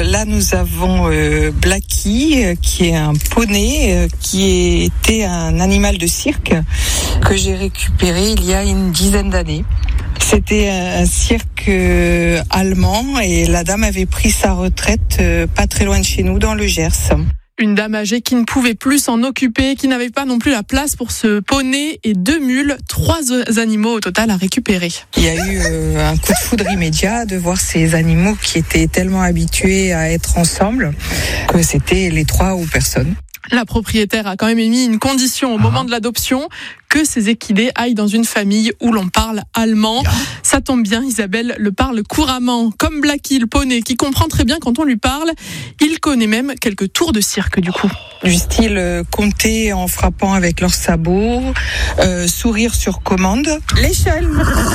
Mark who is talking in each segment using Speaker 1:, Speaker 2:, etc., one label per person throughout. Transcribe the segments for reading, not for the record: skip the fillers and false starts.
Speaker 1: là, nous avons Blacky, qui est un poney, qui était un animal de cirque que j'ai récupéré il y a une dizaine d'années. C'était un cirque allemand et la dame avait pris sa retraite pas très loin de chez nous, dans le Gers.
Speaker 2: Une dame âgée qui ne pouvait plus s'en occuper, qui n'avait pas non plus la place pour ce poney et 2 mules, 3 animaux au total à récupérer.
Speaker 1: Il y a eu un coup de foudre immédiat de voir ces animaux qui étaient tellement habitués à être ensemble que c'était les 3 ou personne.
Speaker 2: La propriétaire a quand même émis une condition au moment de l'adoption, que ces équidés aillent dans une famille où l'on parle allemand. Ça tombe bien, Isabelle le parle couramment, comme Blacky, le poney, qui comprend très bien quand on lui parle. Il connaît même quelques tours de cirque du coup.
Speaker 1: Du style compter en frappant avec leurs sabots, sourire sur commande, l'échelle.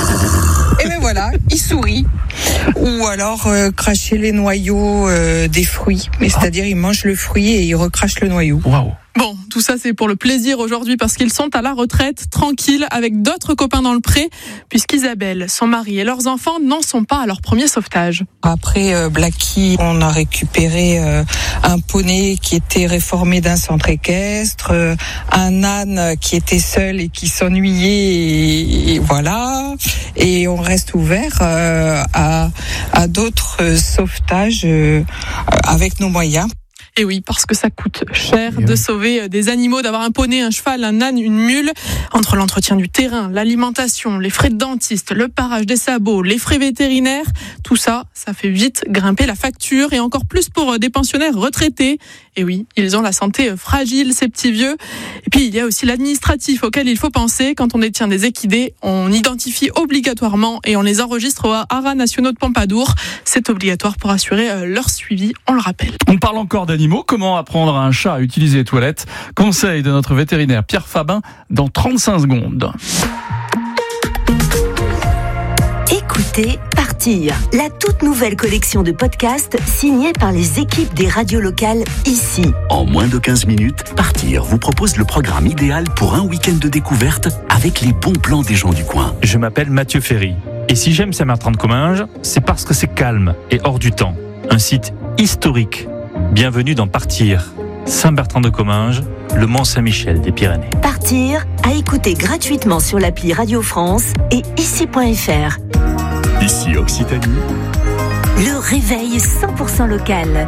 Speaker 1: Et ben voilà, il sourit. Ou alors cracher les noyaux des fruits. Mais c'est-à-dire il mange le fruit et il recrache le noyau.
Speaker 3: Waouh.
Speaker 2: Bon, tout ça c'est pour le plaisir aujourd'hui parce qu'ils sont à la retraite, tranquilles, avec d'autres copains dans le pré, puisqu'Isabelle, son mari et leurs enfants n'en sont pas à leur premier sauvetage.
Speaker 1: Après Blacky, on a récupéré un poney qui était réformé d'un centre équestre, un âne qui était seul et qui s'ennuyait, et voilà. Et on reste ouvert à d'autres sauvetages avec nos moyens.
Speaker 2: Et oui, parce que ça coûte cher de sauver des animaux, d'avoir un poney, un cheval, un âne, une mule. Entre l'entretien du terrain, l'alimentation, les frais de dentiste, le parage des sabots, les frais vétérinaires, tout ça, ça fait vite grimper la facture et encore plus pour des pensionnaires retraités. Et oui, ils ont la santé fragile, ces petits vieux. Et puis, il y a aussi l'administratif auquel il faut penser. Quand on détient des équidés, on identifie obligatoirement et on les enregistre aux haras nationaux de Pompadour. C'est obligatoire pour assurer leur suivi, on le rappelle.
Speaker 3: On parle encore d'animaux. Comment apprendre à un chat à utiliser les toilettes? Conseil de notre vétérinaire Pierre Fabin dans 35 secondes.
Speaker 4: Écoutez Partir, la toute nouvelle collection de podcasts signée par les équipes des radios locales ici.
Speaker 5: En moins de 15 minutes, Partir vous propose le programme idéal pour un week-end de découverte avec les bons plans des gens du coin.
Speaker 6: Je m'appelle Mathieu Ferry et si j'aime Saint-Martin-de-Comminges, c'est parce que c'est calme et hors du temps. Un site historique. Bienvenue dans Partir, Saint-Bertrand-de-Comminges, le Mont-Saint-Michel des Pyrénées.
Speaker 4: Partir, à écouter gratuitement sur l'appli Radio France et ici.fr.
Speaker 5: Ici Occitanie,
Speaker 4: Le réveil 100% local.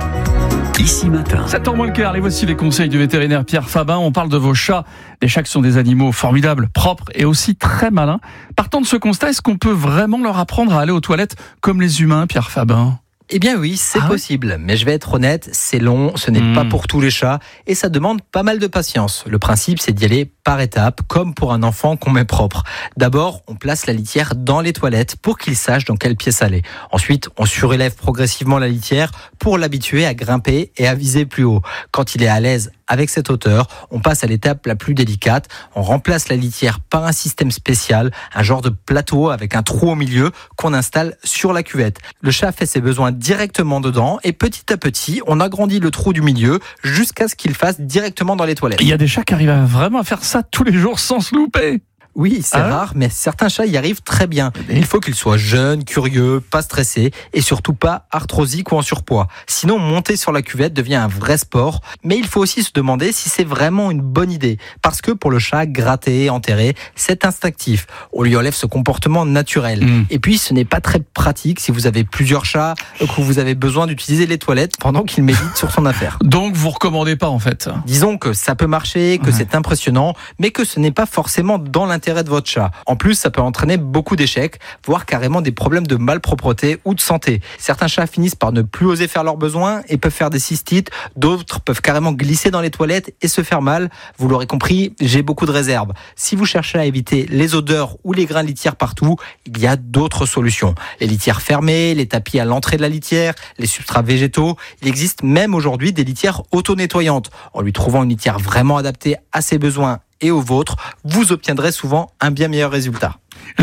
Speaker 5: Ici Matin.
Speaker 3: 7h moins le quart, et voici les conseils du vétérinaire Pierre Fabin. On parle de vos chats. Les chats qui sont des animaux formidables, propres et aussi très malins. Partant de ce constat, est-ce qu'on peut vraiment leur apprendre à aller aux toilettes comme les humains, Pierre Fabin ?
Speaker 7: Eh bien oui, c'est possible, mais je vais être honnête, c'est long, ce n'est pas pour tous les chats et ça demande pas mal de patience. Le principe, c'est d'y aller par étapes, comme pour un enfant qu'on met propre. D'abord, on place la litière dans les toilettes pour qu'il sache dans quelle pièce aller. Ensuite, on surélève progressivement la litière pour l'habituer à grimper et à viser plus haut. Quand il est à l'aise avec cette hauteur, on passe à l'étape la plus délicate. On remplace la litière par un système spécial, un genre de plateau avec un trou au milieu qu'on installe sur la cuvette. Le chat fait ses besoins directement dedans et petit à petit, on agrandit le trou du milieu jusqu'à ce qu'il fasse directement dans les toilettes.
Speaker 3: Il y a des chats qui arrivent vraiment à faire ça tous les jours sans se louper.
Speaker 7: Oui, c'est rare, mais certains chats y arrivent très bien. Il faut qu'ils soient jeunes, curieux, pas stressés et surtout pas arthrosiques ou en surpoids. Sinon, monter sur la cuvette devient un vrai sport. Mais il faut aussi se demander si c'est vraiment une bonne idée. Parce que pour le chat, gratter, enterrer, c'est instinctif. On lui enlève ce comportement naturel. Et puis, ce n'est pas très pratique si vous avez plusieurs chats, que vous avez besoin d'utiliser les toilettes pendant qu'il médite sur son affaire.
Speaker 3: Donc, vous recommandez pas en fait?
Speaker 7: Disons que ça peut marcher, que c'est impressionnant, mais que ce n'est pas forcément dans l'intérêt de votre chat. En plus, ça peut entraîner beaucoup d'échecs, voire carrément des problèmes de malpropreté ou de santé. Certains chats finissent par ne plus oser faire leurs besoins et peuvent faire des cystites. D'autres peuvent carrément glisser dans les toilettes et se faire mal. Vous l'aurez compris, j'ai beaucoup de réserves. Si vous cherchez à éviter les odeurs ou les grains de litière partout, il y a d'autres solutions. Les litières fermées, les tapis à l'entrée de la litière, les substrats végétaux. Il existe même aujourd'hui des litières auto-nettoyantes. En lui trouvant une litière vraiment adaptée à ses besoins et aux vôtres, vous obtiendrez souvent un bien meilleur résultat.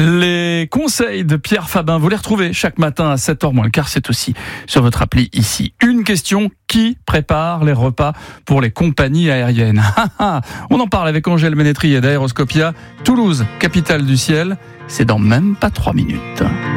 Speaker 3: Les conseils de Pierre Fabin, vous les retrouvez chaque matin à 7h moins le quart, c'est aussi sur votre appli ici. Une question, qui prépare les repas pour les compagnies aériennes? On en parle avec Angèle Ménétry et d'Aéroscopia. Toulouse, capitale du ciel, c'est dans même pas 3 minutes.